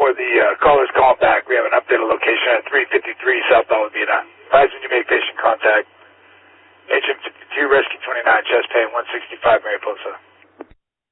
for the callers calling back. We have an updated location at 353 South Alameda. Advise when you make patient contact. HM52 Rescue 29, chest pain 165 Mariposa.